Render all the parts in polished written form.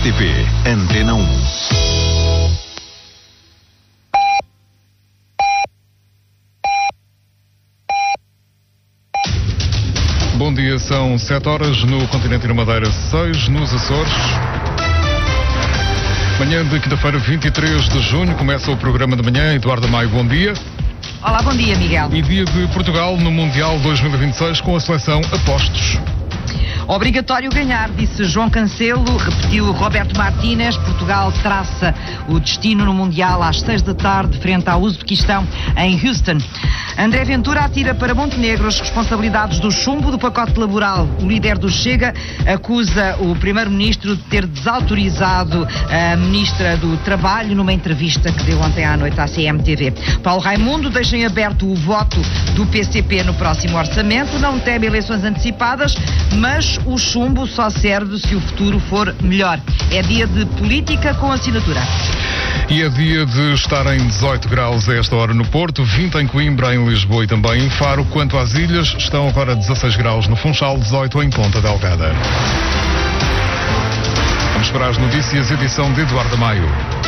RTP Antena 1. Bom dia, são 7 horas no continente e na Madeira, 6 nos Açores. Manhã de quinta-feira, 23 de junho, começa o programa de manhã. Eduardo Maio, bom dia. Olá, bom dia, Miguel. E dia de Portugal no Mundial 2026 com a seleção Apostos. Obrigatório ganhar, disse João Cancelo, repetiu Roberto Martínez. Portugal traça o destino no Mundial às 6 da tarde, frente ao Uzbequistão, em Houston. André Ventura atira para Montenegro as responsabilidades do chumbo do pacote laboral. O líder do Chega acusa o primeiro-ministro de ter desautorizado a ministra do Trabalho numa entrevista que deu ontem à noite à CMTV. Paulo Raimundo deixa em aberto o voto do PCP no próximo orçamento. Não teme eleições antecipadas, mas o chumbo só serve se o futuro for melhor. É dia de política com assinatura. E é dia de estar em 18 graus a esta hora no Porto, 20 em Coimbra, em Lisboa e também em Faro. Quanto às ilhas, estão agora 16 graus no Funchal, 18 em Ponta Delgada. Vamos para as notícias, edição de Eduardo Maio.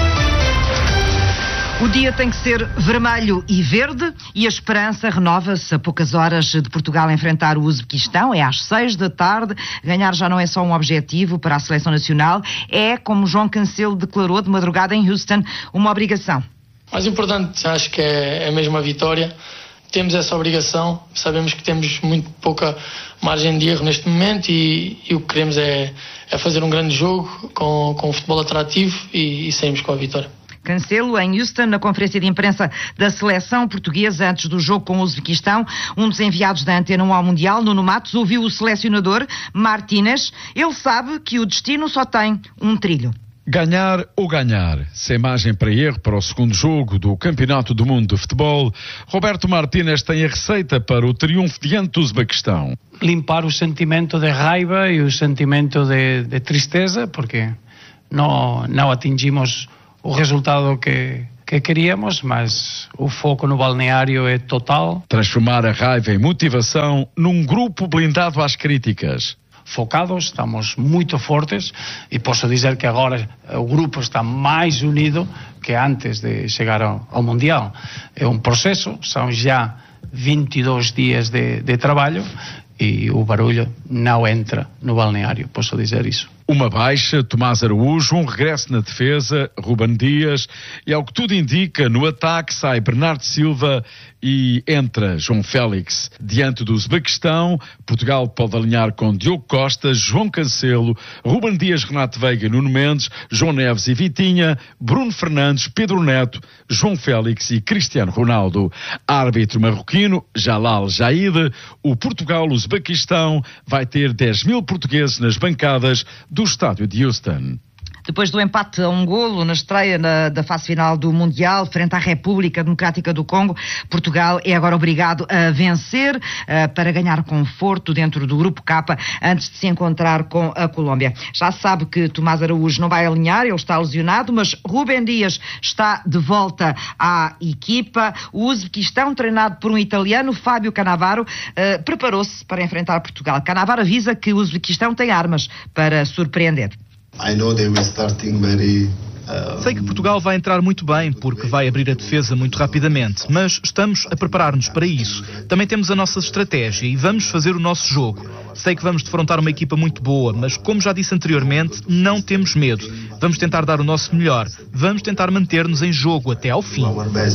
O dia tem que ser vermelho e verde e a esperança renova-se a poucas horas de Portugal enfrentar o Uzbequistão. É às 6 da tarde. Ganhar já não é só um objetivo para a seleção nacional, é, como João Cancelo declarou de madrugada em Houston, uma obrigação. Mais importante, acho que é mesmo a vitória. Temos essa obrigação, sabemos que temos muito pouca margem de erro neste momento e o que queremos é fazer um grande jogo com um futebol atrativo e sairmos com a vitória. Cancelo em Houston, na conferência de imprensa da seleção portuguesa antes do jogo com o Uzbequistão. Um dos enviados da Antena 1 ao Mundial, Nuno Matos, ouviu o selecionador Martínez. Ele sabe que o destino só tem um trilho. Ganhar ou ganhar, sem margem para erro para o segundo jogo do Campeonato do Mundo de Futebol, Roberto Martínez tem a receita para o triunfo diante do Uzbequistão. Limpar o sentimento de raiva e o sentimento de tristeza, porque não atingimos o resultado que queríamos, mas o foco no balneário é total. Transformar a raiva em motivação num grupo blindado às críticas. Focados, estamos muito fortes e posso dizer que agora o grupo está mais unido que antes de chegar ao Mundial. É um processo, são já 22 dias de trabalho e o barulho não entra no balneário, posso dizer isso. Uma baixa, Tomás Araújo, um regresso na defesa, Ruben Dias, e ao que tudo indica, no ataque sai Bernardo Silva e entra João Félix. Diante do Uzbequistão, Portugal pode alinhar com Diogo Costa, João Cancelo, Ruben Dias, Renato Veiga, Nuno Mendes, João Neves e Vitinha, Bruno Fernandes, Pedro Neto, João Félix e Cristiano Ronaldo. Árbitro marroquino, Jalal Jaid. O Portugal-Uzbequistão vai ter 10 mil portugueses nas bancadas do estádio de Houston. Depois do empate a um golo na estreia da fase final do Mundial, frente à República Democrática do Congo, Portugal é agora obrigado a vencer para ganhar conforto dentro do Grupo K antes de se encontrar com a Colômbia. Já se sabe que Tomás Araújo não vai alinhar, ele está lesionado, mas Ruben Dias está de volta à equipa. O Uzbequistão, treinado por um italiano, Fábio Cannavaro, preparou-se para enfrentar Portugal. Cannavaro avisa que o Uzbequistão tem armas para surpreender. Sei que Portugal vai entrar muito bem, porque vai abrir a defesa muito rapidamente, mas estamos a preparar-nos para isso. Também temos a nossa estratégia e vamos fazer o nosso jogo. Sei que vamos defrontar uma equipa muito boa, mas como já disse anteriormente, não temos medo. Vamos tentar dar o nosso melhor. Vamos tentar manter-nos em jogo até ao fim.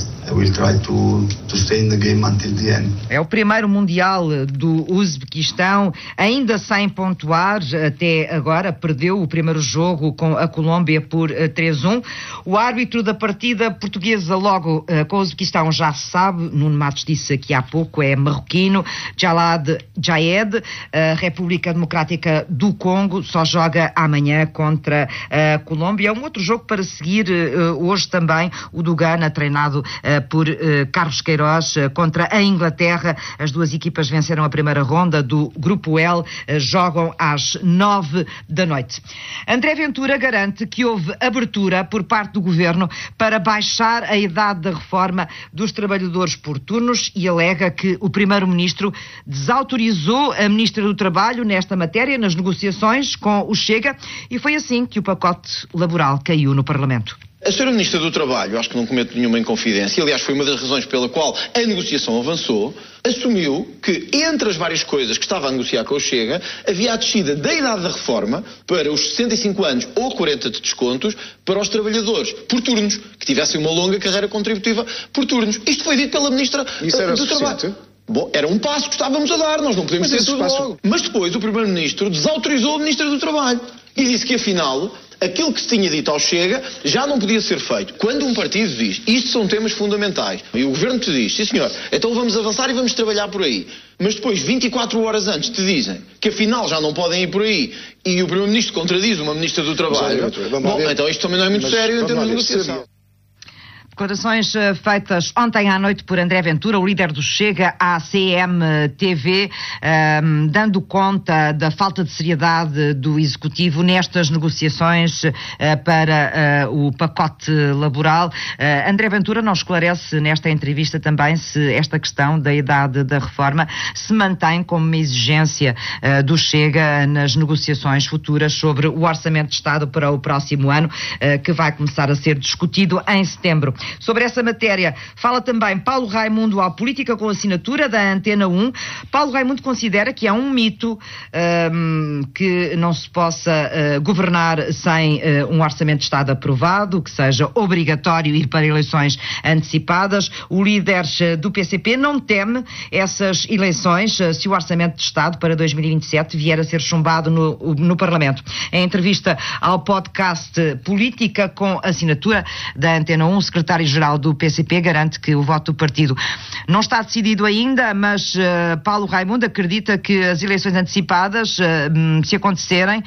É o primeiro Mundial do Uzbequistão, ainda sem pontuar, até agora perdeu o primeiro jogo com a Colômbia por 3-1. O árbitro da partida portuguesa logo com o Uzbequistão já se sabe, Nuno Matos disse aqui há pouco, é marroquino, Jalad Jaed. A República Democrática do Congo só joga amanhã contra a Colômbia. É um outro jogo para seguir hoje também, o do Ghana, treinado por Carlos Queiroz, contra a Inglaterra. As duas equipas venceram a primeira ronda do Grupo L, jogam às 9 da noite. André Ventura garante que houve abertura abertura por parte do Governo para baixar a idade da reforma dos trabalhadores por turnos e alega que o Primeiro-Ministro desautorizou a Ministra do Trabalho nesta matéria, nas negociações com o Chega, e foi assim que o pacote laboral caiu no Parlamento. A Sra. Ministra do Trabalho, acho que não cometo nenhuma inconfidência, aliás foi uma das razões pela qual a negociação avançou, assumiu que entre as várias coisas que estava a negociar com o Chega, havia a descida da idade da reforma para os 65 anos ou 40 de descontos para os trabalhadores por turnos, que tivessem uma longa carreira contributiva por turnos. Isto foi dito pela Ministra do Trabalho. Bom, era um passo que estávamos a dar, nós não podemos ter tudo logo. Mas depois o Primeiro-Ministro desautorizou a Ministra do Trabalho e disse que afinal aquilo que se tinha dito ao Chega já não podia ser feito. Quando um partido diz, isto são temas fundamentais, e o Governo te diz, sim senhor, então vamos avançar e vamos trabalhar por aí. Mas depois, 24 horas antes, te dizem que afinal já não podem ir por aí e o Primeiro-Ministro contradiz uma Ministra do Trabalho. Bom, então isto também não é muito sério em termos de negociação. Declarações feitas ontem à noite por André Ventura, o líder do Chega, à CMTV, dando conta da falta de seriedade do Executivo nestas negociações para o pacote laboral. André Ventura não esclarece nesta entrevista também se esta questão da idade da reforma se mantém como uma exigência do Chega nas negociações futuras sobre o Orçamento de Estado para o próximo ano, que vai começar a ser discutido em setembro. Sobre essa matéria fala também Paulo Raimundo ao Política com Assinatura da Antena 1. Paulo Raimundo considera que é um mito que não se possa governar sem um Orçamento de Estado aprovado, que seja obrigatório ir para eleições antecipadas. O líder do PCP não teme essas eleições se o Orçamento de Estado para 2027 vier a ser chumbado no Parlamento. Em entrevista ao podcast Política com Assinatura da Antena 1, o secretário-geral do PCP garante que o voto do partido não está decidido ainda, mas Paulo Raimundo acredita que as eleições antecipadas, se acontecerem,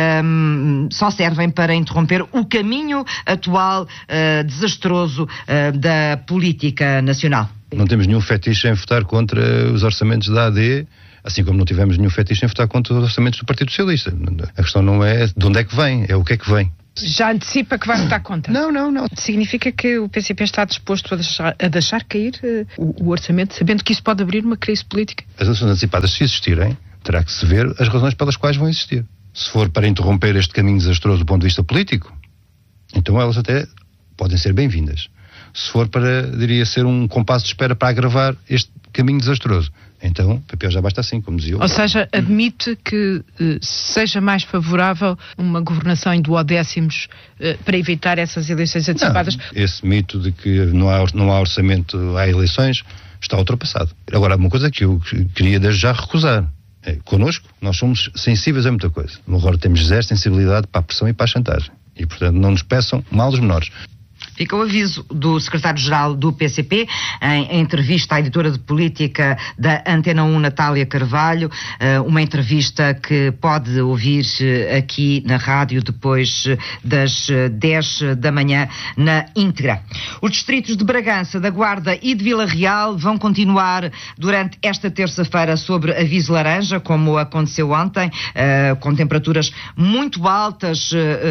só servem para interromper o caminho atual desastroso da política nacional. Não temos nenhum fetiche em votar contra os orçamentos da AD, assim como não tivemos nenhum fetiche em votar contra os orçamentos do Partido Socialista. A questão não é de onde é que vem, é o que é que vem. Já antecipa que vai votar contra? Não. Significa que o PCP está disposto a deixar cair o orçamento, sabendo que isso pode abrir uma crise política? As eleições antecipadas, se existirem, terá que se ver as razões pelas quais vão existir. Se for para interromper este caminho desastroso do ponto de vista político, então elas até podem ser bem-vindas. Se for para, diria, ser um compasso de espera para agravar este caminho desastroso, então, o PP já basta assim, como dizia. Ou seja, admite que seja mais favorável uma governação em duodécimos para evitar essas eleições antecipadas? Não, esse mito de que não há orçamento, há eleições, está ultrapassado. Agora, uma coisa que eu queria desde já recusar. Connosco, nós somos sensíveis a muita coisa. Agora temos zero sensibilidade para a pressão e para a chantagem. E, portanto, não nos peçam mal dos menores. Fica o aviso do secretário-geral do PCP, em entrevista à editora de política da Antena 1, Natália Carvalho, uma entrevista que pode ouvir aqui na rádio depois das 10 da manhã na íntegra. Os distritos de Bragança, da Guarda e de Vila Real vão continuar durante esta terça-feira sobre aviso laranja, como aconteceu ontem, com temperaturas muito altas,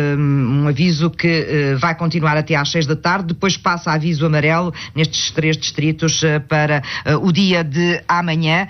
um aviso que vai continuar até às 6 da tarde, depois passa a aviso amarelo nestes 3 distritos para o dia de amanhã.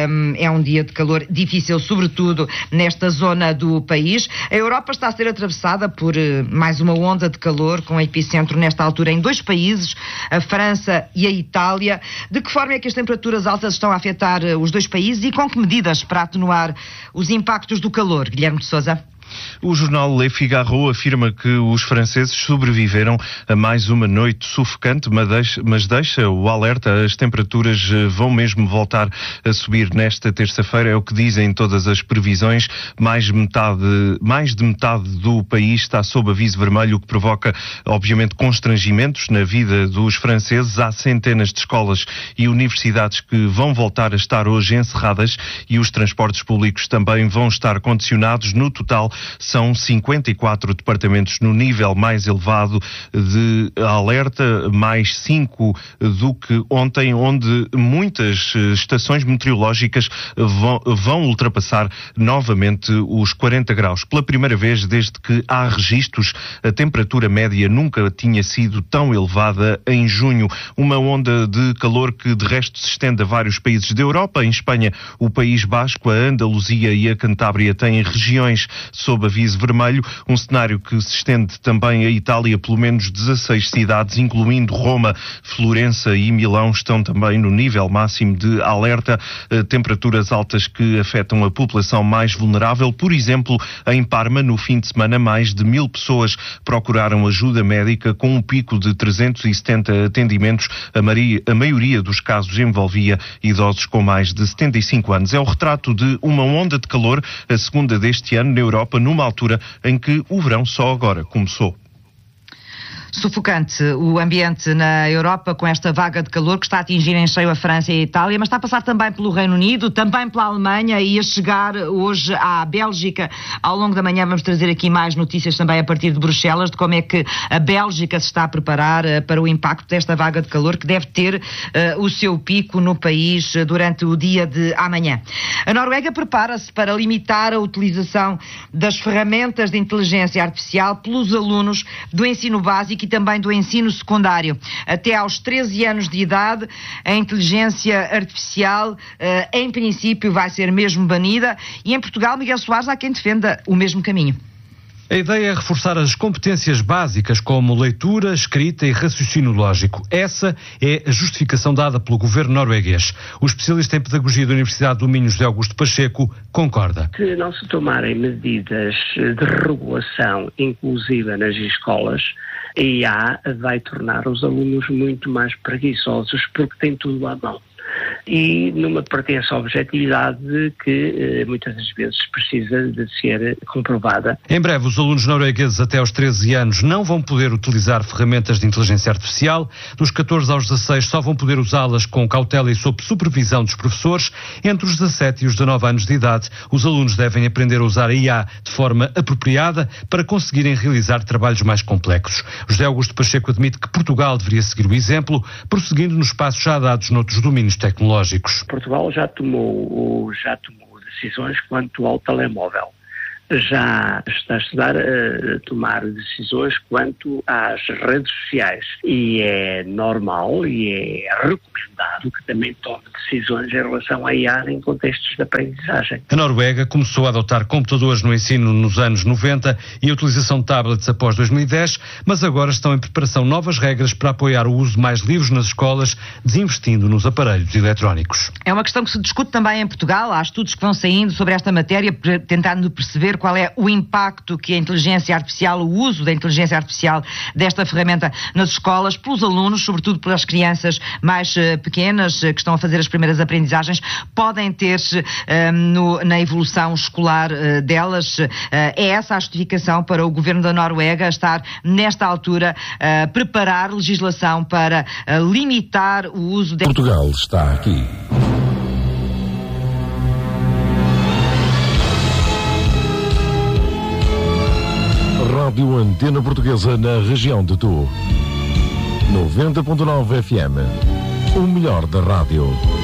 É um dia de calor difícil, sobretudo nesta zona do país. A Europa está a ser atravessada por mais uma onda de calor, com epicentro nesta altura em 2 países, a França e a Itália. De que forma é que as temperaturas altas estão a afetar os 2 países e com que medidas para atenuar os impactos do calor? Guilherme de Sousa. O jornal Le Figaro afirma que os franceses sobreviveram a mais uma noite sufocante, mas deixa o alerta. As temperaturas vão mesmo voltar a subir nesta terça-feira, é o que dizem todas as previsões. Mais de metade do país está sob aviso vermelho, o que provoca, obviamente, constrangimentos na vida dos franceses. Há centenas de escolas e universidades que vão voltar a estar hoje encerradas e os transportes públicos também vão estar condicionados. No total, São 54 departamentos no nível mais elevado de alerta, mais 5 do que ontem, onde muitas estações meteorológicas vão ultrapassar novamente os 40 graus. Pela primeira vez desde que há registros, a temperatura média nunca tinha sido tão elevada em junho. Uma onda de calor que de resto se estende a vários países da Europa. Em Espanha, o País Basco, a Andaluzia e a Cantábria têm regiões sob aviso vermelho, um cenário que se estende também à Itália. Pelo menos 16 cidades, incluindo Roma, Florença e Milão, estão também no nível máximo de alerta. Temperaturas altas que afetam a população mais vulnerável. Por exemplo, em Parma, no fim de semana, mais de 1000 pessoas procuraram ajuda médica, com um pico de 370 atendimentos. A maioria dos casos envolvia idosos com mais de 75 anos. É o retrato de uma onda de calor, a segunda deste ano na Europa, numa altura em que o verão só agora começou. Sufocante o ambiente na Europa com esta vaga de calor que está a atingir em cheio a França e a Itália, mas está a passar também pelo Reino Unido, também pela Alemanha e a chegar hoje à Bélgica. Ao longo da manhã vamos trazer aqui mais notícias também a partir de Bruxelas, de como é que a Bélgica se está a preparar para o impacto desta vaga de calor que deve ter o seu pico no país durante o dia de amanhã. A Noruega prepara-se para limitar a utilização das ferramentas de inteligência artificial pelos alunos do ensino básico e também do ensino secundário. Até aos 13 anos de idade, a inteligência artificial, em princípio, vai ser mesmo banida, e em Portugal, Miguel Soares, há quem defenda o mesmo caminho. A ideia é reforçar as competências básicas como leitura, escrita e raciocínio lógico. Essa é a justificação dada pelo governo norueguês. O especialista em pedagogia da Universidade do Minho, José Augusto Pacheco, concorda. Se não se tomarem medidas de regulação inclusiva nas escolas, a IA vai tornar os alunos muito mais preguiçosos porque têm tudo à mão. E numa pretensa objetividade que muitas das vezes precisa de ser comprovada. Em breve, os alunos noruegueses até aos 13 anos não vão poder utilizar ferramentas de inteligência artificial. Dos 14 aos 16 só vão poder usá-las com cautela e sob supervisão dos professores. Entre os 17 e os 19 anos de idade, os alunos devem aprender a usar a IA de forma apropriada para conseguirem realizar trabalhos mais complexos. José Augusto Pacheco admite que Portugal deveria seguir o exemplo, prosseguindo nos passos já dados noutros domínios tecnológicos. Portugal já tomou decisões quanto ao telemóvel. Já está a estudar tomar decisões quanto às redes sociais. E é normal e é recomendado que também tome decisões em relação à IA em contextos de aprendizagem. A Noruega começou a adotar computadores no ensino nos anos 90 e a utilização de tablets após 2010, mas agora estão em preparação novas regras para apoiar o uso mais livre nas escolas, desinvestindo nos aparelhos eletrónicos. É uma questão que se discute também em Portugal. Há estudos que vão saindo sobre esta matéria, tentando perceber qual é o impacto que a inteligência artificial, o uso da inteligência artificial desta ferramenta nas escolas, pelos alunos, sobretudo pelas crianças mais pequenas que estão a fazer as primeiras aprendizagens, podem ter na evolução escolar delas. É essa a justificação para o governo da Noruega estar, nesta altura, a preparar legislação para limitar o uso de... Portugal está aqui. Rádio Antena Portuguesa na região de Tu. 90.9 FM. O melhor da rádio.